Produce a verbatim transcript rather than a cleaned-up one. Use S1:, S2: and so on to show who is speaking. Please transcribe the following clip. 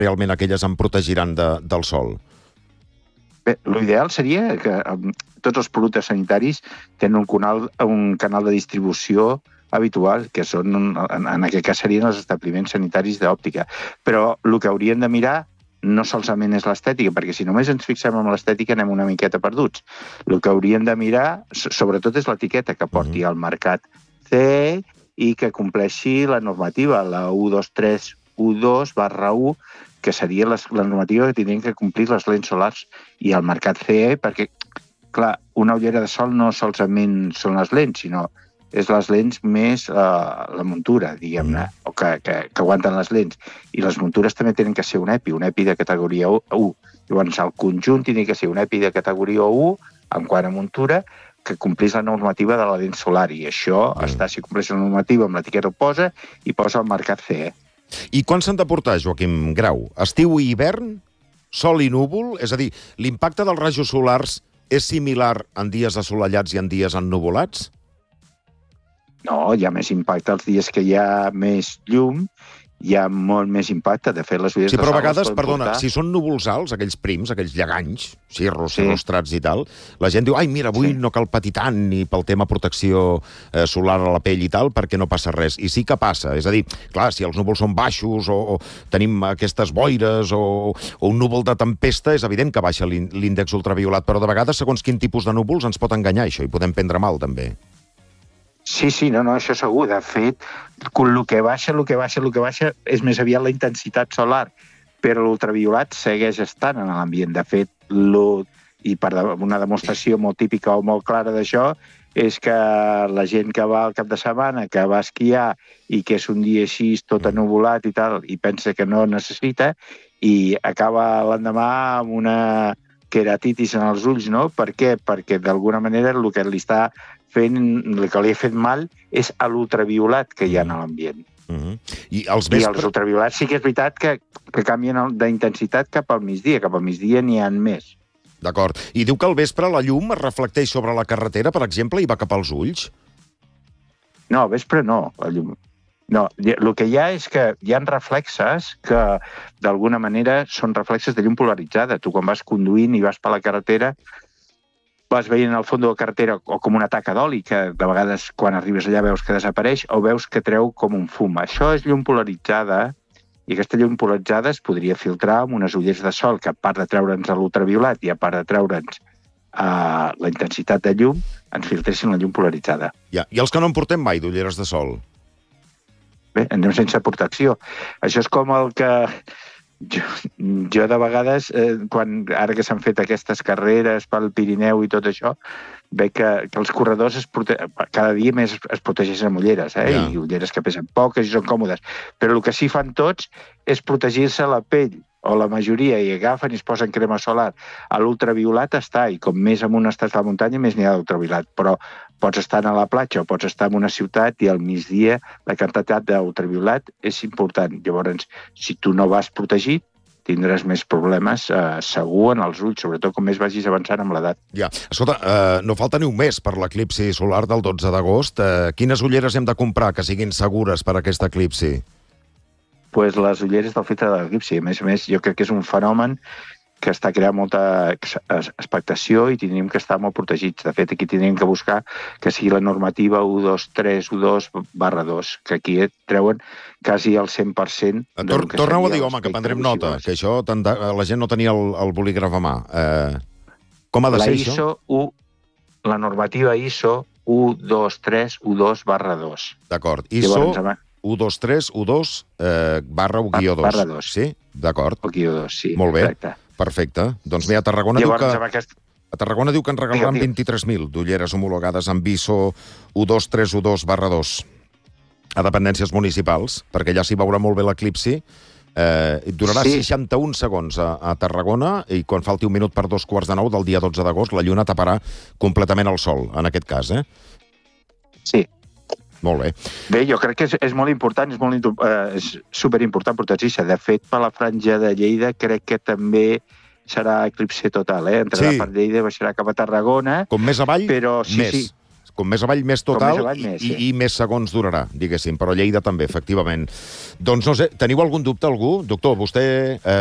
S1: realment aquelles em protegiran de, del sol?
S2: Bé, l'ideal seria que um, tots els productes sanitaris tenen un canal, un canal de distribució habitual, que són, en, en aquest cas serien els establiments sanitaris d'òptica. Però el que hauríem de mirar no solament és l'estètica, perquè si només ens fixem en l'estètica anem una miqueta perduts. El que hauríem de mirar, sobretot, és l'etiqueta que porti al mercat C E i que compleixi la normativa, la u dos tres u dos barra u, que seria la, la normativa que tindrien que complir les lents solars i el mercat C E, perquè, clar, una ullera de sol no solament són les lents, sinó és les lents més eh, la muntura, diguem-ne, o que, que, que aguanten les lents. I les muntures també tenen que ser un EPI, un EPI de categoria u. Llavors, el conjunt tindria que ser un EPI de categoria u, en quant a muntura, que complís la normativa de la lent solar. I això mm. està, si compleix la normativa, amb l'etiqueta ho posa, i posa al mercat C E.
S1: I quan s'han de portar, Joaquim Grau? Estiu i hivern? Sol i núvol? És a dir, l'impacte dels rajos solars és similar en dies assolellats i en dies ennuvolats?
S2: No, hi ha més impacte els dies que hi ha més llum, hi ha molt més impacte. De fet, les ulleres
S1: sí,
S2: de
S1: sol... Sí, però a vegades, perdona, portar... si són núvols alts, aquells prims, aquells lleganys, cirros, sí. cirrostrats i tal, la gent diu, ai, mira, avui sí. no cal patir tant ni pel tema protecció eh, solar a la pell i tal, perquè no passa res. I sí que passa. És a dir, clar, si els núvols són baixos o, o tenim aquestes boires o, o un núvol de tempesta, és evident que baixa l'índex ultraviolat, però de vegades, segons quin tipus de núvols, ens pot enganyar això i podem prendre mal, també.
S2: Sí, sí, no, no, això segur. De fet, el que baixa, el que baixa, el que baixa és més aviat la intensitat solar, però l'ultraviolat segueix estant en l'ambient. De fet, lo, i per una demostració molt típica o molt clara d'això, és que la gent que va al cap de setmana, que va esquiar i que és un dia així tot ennuvolat i tal, i pensa que no necessita, i acaba l'endemà amb una queratitis en els ulls, no? Per què? Perquè d'alguna manera el que li està fent, el que li ha fet mal és a l'ultraviolat que hi ha a l'ambient.
S1: Uh-huh. I els,
S2: vespre... I els ultraviolats sí que és veritat que, que canvien d'intensitat cap al migdia. Cap al migdia n'hi ha més.
S1: D'acord. I diu que al vespre la llum es reflecteix sobre la carretera, per exemple, i va cap als ulls?
S2: No, al vespre no. La llum... No, el que hi ha és que hi ha reflexes que d'alguna manera són reflexes de llum polaritzada. Tu quan vas conduint i vas per la carretera vas veient al fons de la carretera o com una taca d'oli, que de vegades quan arribes allà veus que desapareix o veus que treu com un fum. Això és llum polaritzada i aquesta llum polaritzada es podria filtrar amb unes ulleres de sol que a part de treure'ns l'ultraviolat i a part de treure'ns uh, la intensitat de llum, ens filtressin la llum polaritzada.
S1: Ja. I els que no en portem mai d'ulleres de sol?
S2: Bé, anem sense protecció. Això és com el que... Jo, jo de vegades, eh, quan, ara que s'han fet aquestes carreres pel Pirineu i tot això, veig que, que els corredors es prote... cada dia més es protegeixen amb ulleres, eh? Yeah. I ulleres que pesen poques i són còmodes. Però el que sí fan tots és protegir-se la pell, o la majoria, i agafen i es posen crema solar. A l'ultraviolat està, i com més amunt estàs a la muntanya, més n'hi ha d'ultraviolat. Però pots estar a la platja o pots estar en una ciutat i al migdia la quantitat d'ultraviolat és important. Llavors, si tu no vas protegit, tindràs més problemes eh, segur en els ulls, sobretot com més vagis avançant amb l'edat.
S1: Ja. Escolta, eh, no falta ni un mes per l'eclipsi solar del dotze d'agost. Eh, quines ulleres hem de comprar que siguin segures per a aquest eclipsi?
S2: Pues les ulleres del filtre de l'eclipsi. A més a més, jo crec que és un fenomen que està creant molta expectació i tindríem que estar molt protegits. De fet, aquí tindríem que buscar que sigui la normativa u dos tres u dos barra dos, que aquí treuen quasi el cent per cent...
S1: Tor Torna-ho a dir, home, que prendrem nota, que això la gent no tenia el, el bolígraf a mà. Eh, com ha de
S2: la
S1: ser
S2: I S O
S1: això?
S2: U, la normativa I S O u dos tres u dos barra dos.
S1: D'acord. I S O u dos tres u dos eh, barra u guió dos.
S2: Barra dos.
S1: Sí? D'acord.
S2: U guió dos, sí.
S1: Molt bé.
S2: Exacte.
S1: Perfecte. Doncs mira, a Tarragona
S2: Llavors,
S1: diu que...
S2: Aquest...
S1: A Tarragona diu que en regalaran vint-i-tres mil d'ulleres homologades amb I S O u dos tres u dos barra dos a dependències municipals, perquè allà s'hi veurà molt bé l'eclipsi. Eh, durarà sí. seixanta-un segons a, a Tarragona i quan falti un minut per dos quarts de nou del dia dotze d'agost la lluna taparà completament el sol, en aquest cas, eh?
S2: Sí.
S1: Molt bé.
S2: Bé, jo crec que és, és molt important, és, molt, eh, és superimportant protegir-se. De fet, per la franja de Lleida crec que també serà eclipsi total, eh? Entrarà sí. per Lleida, baixarà cap a Tarragona.
S1: Com més avall,
S2: però, sí,
S1: més.
S2: Sí.
S1: Com més avall, més total,
S2: més avall, més,
S1: i,
S2: sí.
S1: i, i més segons durarà, diguéssim. Però Lleida també, efectivament. Doncs no sé, teniu algun dubte, algú? Doctor, vostè... Eh,